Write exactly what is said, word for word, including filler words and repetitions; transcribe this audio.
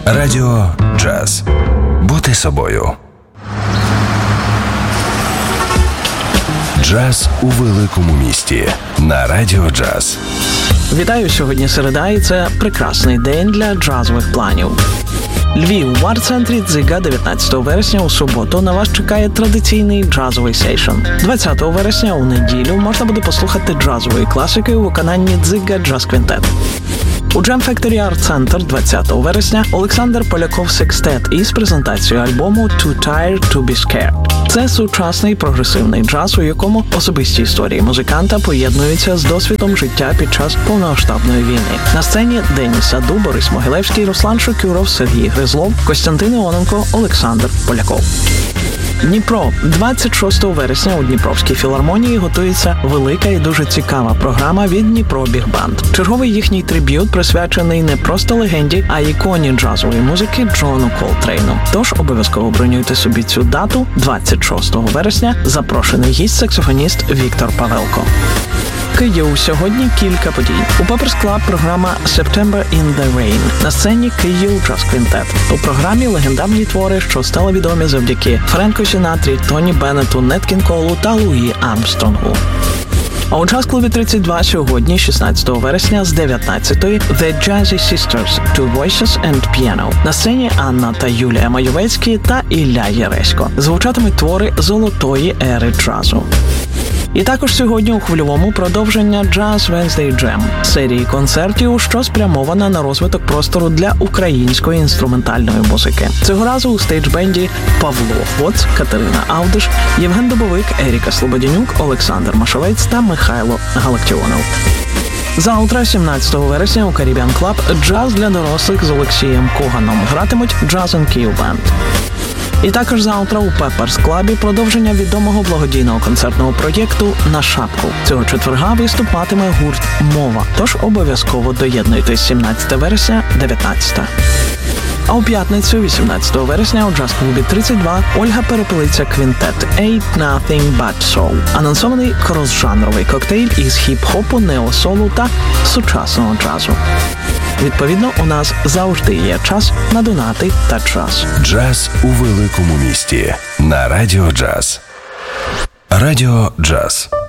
Радіо Джаз. Бути собою. Джаз у великому місті на Радіо Джаз. Вітаю, сьогодні середа, і це прекрасний день для джазових планів. Львів, в арт-центрі Дзига дев'ятнадцятого вересня у суботу на вас чекає традиційний джазовий сейшн. двадцятого вересня у неділю можна буде послухати джазової класики у виконанні Дзига Джаз Квінтет. У Jam Factory Art Center двадцятого вересня Олександр Поляков Секстет із презентацією альбому Too Tired to be Scared. Це сучасний прогресивний джаз, у якому особисті історії музиканта поєднуються з досвідом життя під час повномасштабної війни. На сцені Деніс Саду, Борис Могилевський, Руслан Шокюров, Сергій Гризлов, Костянтин Іоненко, Олександр Поляков. Дніпро. двадцять шостого вересня у Дніпровській філармонії готується велика і дуже цікава програма від Дніпро Біг Банд. Черговий їхній триб'ют присвячений не просто легенді, а іконі джазової музики Джону Колтрейну. Тож обов'язково бронюйте собі цю дату. двадцять шостого вересня запрошений гість-саксофоніст Віктор Павелко. Київ. Сьогодні кілька подій. У Peppers Club програма September in the Rain. На сцені Київ Джаз Квінтет. У програмі легендарні твори, що стали відомі завдяки Френку Сінатрі, Тоні Беннету, Нет Кінг Колу та Луї Армстронгу. А у джаз-клубі тридцять два сьогодні, шістнадцятого вересня, з дев'ятнадцятої The Jazzy Sisters – Two Voices and Piano. На сцені Анна та Юлія Майовецькі та Ілля Єресько. Звучатимуть твори золотої ери джазу. І також сьогодні у хвильовому продовження Jazz Wednesday Jam – серії концертів, що спрямована на розвиток простору для української інструментальної музики. Цього разу у стейдж-бенді Павло Воц, Катерина Авдиш, Євген Дубовик, Еріка Слободянюк, Олександр Машовець та Михайло Галактіонов. Завтра, сімнадцятого вересня, у Caribbean Club джаз для дорослих з Олексієм Коганом. Гратимуть Jazz and Key Band. І також завтра у Peppers Club продовження відомого благодійного концертного проєкту «На шапку». Цього четверга виступатиме гурт «Мова». Тож обов'язково доєднуйтесь сімнадцятого вересня, дев'ятнадцятого. А у п'ятницю, вісімнадцятого вересня, у джаз-клубі тридцять два Ольга Перепелиця Квінтет «Ain't Nothing But Soul». Анонсований крос-жанровий коктейль із хіп-хопу, нео-солу та сучасного джазу. Відповідно, у нас завжди є час на донати та джаз. Джаз у великому місті на Радіо Джаз. Радіо Джаз.